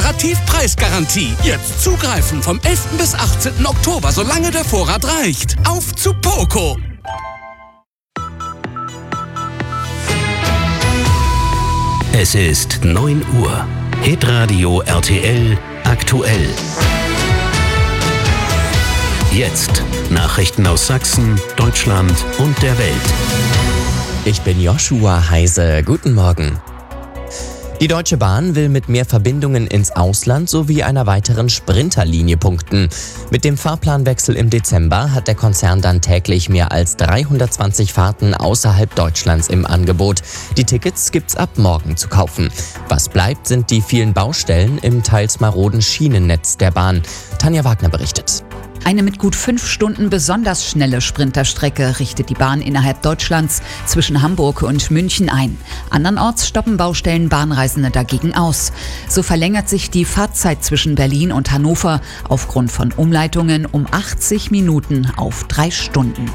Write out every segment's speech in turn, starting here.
Imperativ-Preisgarantie. Jetzt zugreifen vom 11. bis 18. Oktober, solange der Vorrat reicht. Auf zu Poco! Es ist 9 Uhr. Hitradio RTL aktuell. Jetzt Nachrichten aus Sachsen, Deutschland und der Welt. Ich bin Joshua Heise. Guten Morgen. Die Deutsche Bahn will mit mehr Verbindungen ins Ausland sowie einer weiteren Sprinterlinie punkten. Mit dem Fahrplanwechsel im Dezember hat der Konzern dann täglich mehr als 320 Fahrten außerhalb Deutschlands im Angebot. Die Tickets gibt's ab morgen zu kaufen. Was bleibt, sind die vielen Baustellen im teils maroden Schienennetz der Bahn. Tanja Wagner berichtet. Eine mit gut 5 Stunden besonders schnelle Sprinterstrecke richtet die Bahn innerhalb Deutschlands zwischen Hamburg und München ein. Andernorts stoppen Baustellen Bahnreisende dagegen aus. So verlängert sich die Fahrzeit zwischen Berlin und Hannover aufgrund von Umleitungen um 80 Minuten auf 3 Stunden.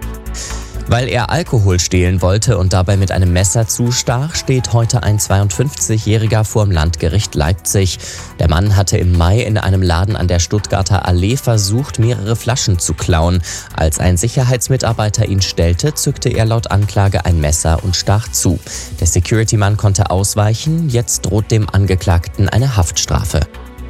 Weil er Alkohol stehlen wollte und dabei mit einem Messer zustach, steht heute ein 52-Jähriger vor dem Landgericht Leipzig. Der Mann hatte im Mai in einem Laden an der Stuttgarter Allee versucht, mehrere Flaschen zu klauen. Als ein Sicherheitsmitarbeiter ihn stellte, zückte er laut Anklage ein Messer und stach zu. Der Security-Mann konnte ausweichen, jetzt droht dem Angeklagten eine Haftstrafe.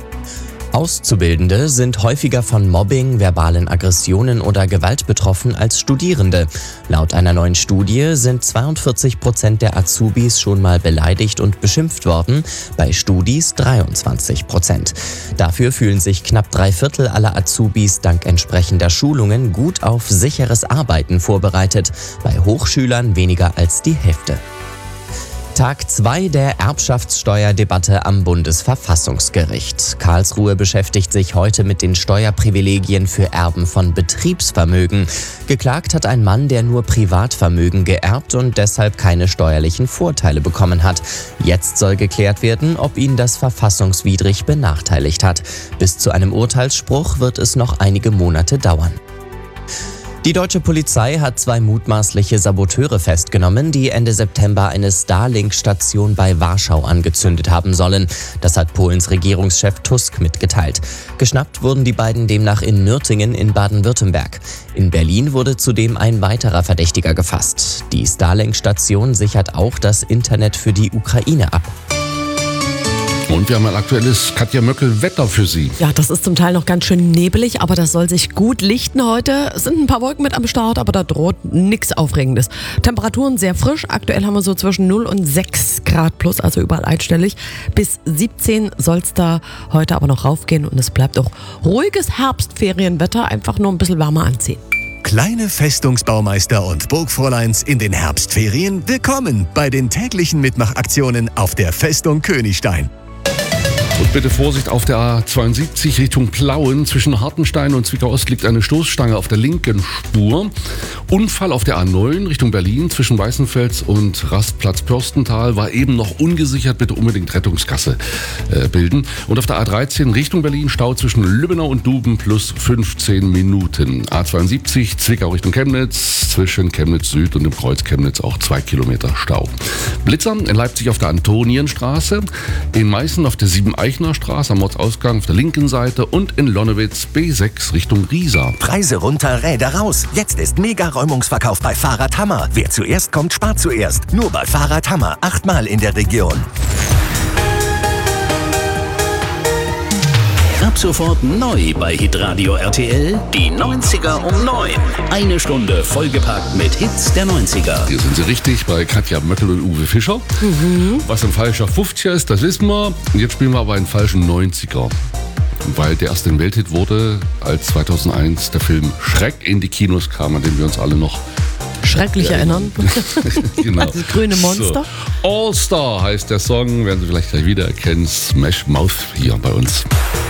Auszubildende sind häufiger von Mobbing, verbalen Aggressionen oder Gewalt betroffen als Studierende. Laut einer neuen Studie sind 42% der Azubis schon mal beleidigt und beschimpft worden, bei Studis 23%. Dafür fühlen sich knapp 3/4 aller Azubis dank entsprechender Schulungen gut auf sicheres Arbeiten vorbereitet, bei Hochschülern weniger als die Hälfte. Tag 2 der Erbschaftssteuerdebatte am Bundesverfassungsgericht. Karlsruhe beschäftigt sich heute mit den Steuerprivilegien für Erben von Betriebsvermögen. Geklagt hat ein Mann, der nur Privatvermögen geerbt und deshalb keine steuerlichen Vorteile bekommen hat. Jetzt soll geklärt werden, ob ihn das verfassungswidrig benachteiligt hat. Bis zu einem Urteilsspruch wird es noch einige Monate dauern. Die deutsche Polizei hat 2 mutmaßliche Saboteure festgenommen, die Ende September eine Starlink-Station bei Warschau angezündet haben sollen. Das hat Polens Regierungschef Tusk mitgeteilt. Geschnappt wurden die beiden demnach in Nürtingen in Baden-Württemberg. In Berlin wurde zudem ein weiterer Verdächtiger gefasst. Die Starlink-Station sichert auch das Internet für die Ukraine ab. Und wir haben ein aktuelles Katja Möckel-Wetter für Sie. Ja, das ist zum Teil noch ganz schön nebelig, aber das soll sich gut lichten heute. Es sind ein paar Wolken mit am Start, aber da droht nichts Aufregendes. Temperaturen sehr frisch. Aktuell haben wir so zwischen 0 und 6 Grad plus, also überall einstellig. Bis 17 soll es da heute aber noch raufgehen und es bleibt auch ruhiges Herbstferienwetter. Einfach nur ein bisschen wärmer anziehen. Kleine Festungsbaumeister und Burgfräuleins in den Herbstferien, willkommen bei den täglichen Mitmachaktionen auf der Festung Königstein. Und bitte Vorsicht auf der A72 Richtung Plauen. Zwischen Hartenstein und Zwickau-Ost liegt eine Stoßstange auf der linken Spur. Unfall auf der A9 Richtung Berlin zwischen Weißenfels und Rastplatz Pörstental war eben noch ungesichert. Bitte unbedingt Rettungskasse bilden. Und auf der A13 Richtung Berlin Stau zwischen Lübbenau und Duben plus 15 Minuten. A72 Zwickau Richtung Chemnitz zwischen Chemnitz Süd und dem Kreuz Chemnitz auch 2 Kilometer Stau. Blitzer in Leipzig auf der Antonienstraße, in Meißen auf der 7-Eichner-Straße am Ortsausgang auf der linken Seite und in Lonnewitz B6 Richtung Riesa. Preise runter, Räder raus. Jetzt ist Mega-Räumungsverkauf bei Fahrradhammer. Wer zuerst kommt, spart zuerst. Nur bei Fahrradhammer. 8-mal in der Region. Ab sofort neu bei Hitradio RTL, die 90er um 9. Eine Stunde vollgepackt mit Hits der 90er. Hier sind Sie richtig bei Katja Möckel und Uwe Fischer. Was ein falscher 50er ist, das wissen wir. Und jetzt spielen wir aber einen falschen 90er. Weil der erst ein Welthit wurde, als 2001 der Film Schreck in die Kinos kam, an den wir uns alle noch schrecklich erinnern. Genau. Das grüne Monster. So, All Star heißt der Song, werden Sie vielleicht gleich wiedererkennen. Smash Mouth hier bei uns.